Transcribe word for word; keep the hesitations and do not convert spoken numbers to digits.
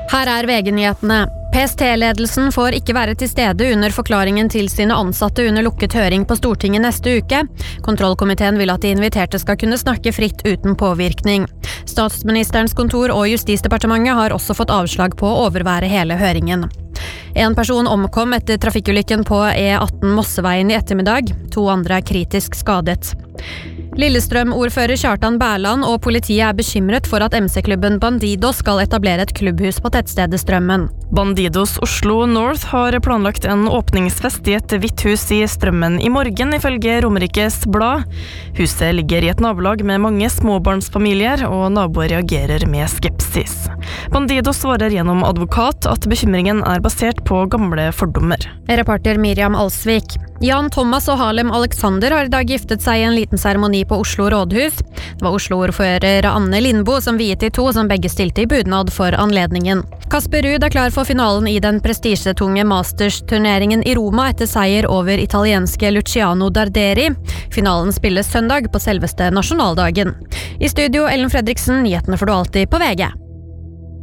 Her er V G-nyhetene. P S T-ledelsen får ikke være til stede under forklaringen til sine ansatte under lukket høring på Stortinget neste uke. Kontrollkomiteen vil at de inviterte skal kunne snakke fritt uten påvirkning. Statsministerens kontor og Justisdepartementet har også fått avslag på å overvære hele høringen. En person omkom etter trafikkulykken på E atten Mosseveien i ettermiddag. To andre er kritisk skadet. Lillestrøm-ordfører Kjartan Bærland og politiet er bekymret for at M C-klubben Bandidos skal etablere et klubbhus på tettstedet Strømmen. Bandidos Oslo North har planlagt en åpningsfest i et hvitt hus i Strømmen i morgen, ifølge Romerikes Blad. Huset ligger i et nabolag med mange småbarnsfamilier, og naboer reagerer med skepsis. Bandidos svarer gjennom advokat at bekymringen er basert på gamle fordommer. Reporter Miriam Alsvik. Jan Thomas og Harlem Alexander har i dag giftet seg i en liten seremoni på Oslo rådhus. Det var Oslo-ordfører Anne Lindboe som viet de to, som begge stilte i budnad for anledningen. Kasper Ruud er klar for finalen i den prestisjetunge Masters-turneringen i Roma etter seier over italienske Luciano Darderi. Finalen spilles søndag på selveste nasjonaldagen. I studio Ellen Fredriksen, nyhetene får du alltid på V G.